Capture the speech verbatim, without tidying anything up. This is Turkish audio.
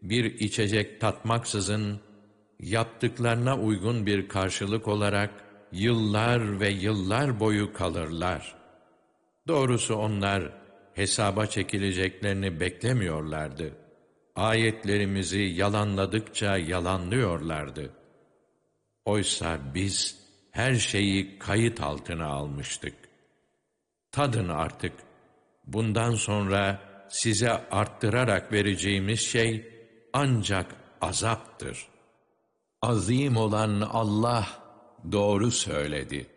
bir içecek tatmaksızın, yaptıklarına uygun bir karşılık olarak yıllar ve yıllar boyu kalırlar. Doğrusu onlar hesaba çekileceklerini beklemiyorlardı. Ayetlerimizi yalanladıkça yalanlıyorlardı. Oysa biz her şeyi kayıt altına almıştık. Tadın artık. Bundan sonra size arttırarak vereceğimiz şey ancak azaptır. Azim olan Allah doğru söyledi.